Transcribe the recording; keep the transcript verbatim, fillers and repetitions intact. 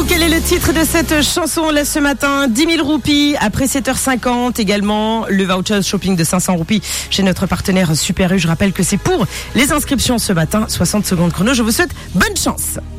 quel est le titre de cette chanson là ce matin? dix mille roupies après sept heures cinquante. Également le voucher shopping de cinq cents roupies chez notre partenaire Super U. Je rappelle que c'est pour les inscriptions ce matin. soixante secondes chrono. Je vous souhaite bonne chance.